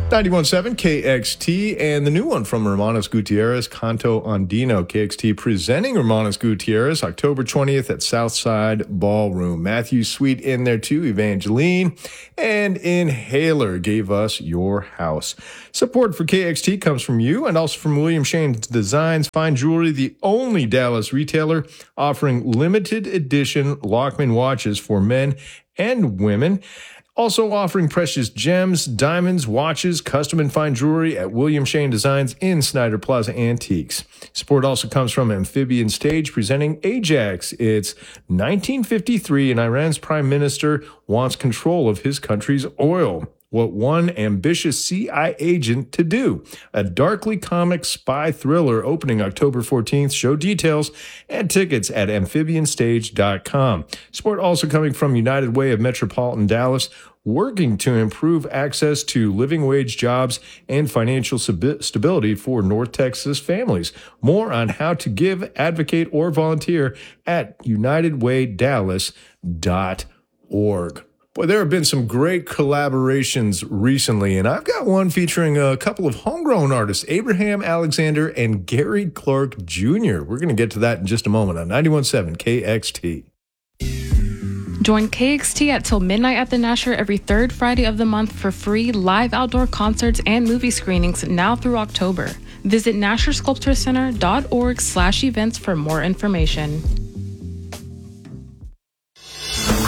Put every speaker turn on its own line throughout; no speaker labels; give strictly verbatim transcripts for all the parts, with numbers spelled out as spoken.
ninety-one point seven K X T, and the new one from Hermanos Gutierrez, Canto Andino. K X T presenting Hermanos Gutierrez October twentieth at Southside Ballroom. Matthew Sweet in there too, Evangeline, and Inhaler gave us Your House. Support for K X T comes from you and also from William Shane's Designs Fine Jewelry, the only Dallas retailer offering limited edition Lockman watches for men and women. Also offering precious gems, diamonds, watches, custom and fine jewelry at William Shane Designs in Snyder Plaza Antiques. Support also comes from Amphibian Stage presenting Ajax. It's nineteen fifty-three and Iran's prime minister wants control of his country's oil. What one ambitious C I A agent to do. A darkly comic spy thriller opening October fourteenth. Show details and tickets at amphibian stage dot com. Support also coming from United Way of Metropolitan Dallas, working to improve access to living wage jobs and financial stability for North Texas families. More on how to give, advocate, or volunteer at united way dallas dot org. Boy, there have been some great collaborations recently, and I've got one featuring a couple of homegrown artists, Abraham Alexander and Gary Clark Junior We're going to get to that in just a moment on ninety-one point seven K X T.
Join K X T at till midnight at the Nasher every third Friday of the month for free live outdoor concerts and movie screenings now through October. Visit nasher sculpture center dot org slash events for more information.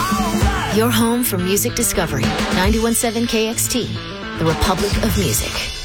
Your home for music discovery. ninety-one point seven K X T, the Republic of Music.